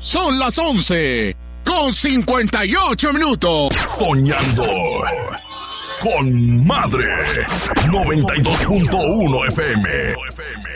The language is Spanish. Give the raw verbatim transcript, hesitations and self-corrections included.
Son las once con cincuenta y ocho minutos. Soñando con Madre noventa y dos punto uno F M.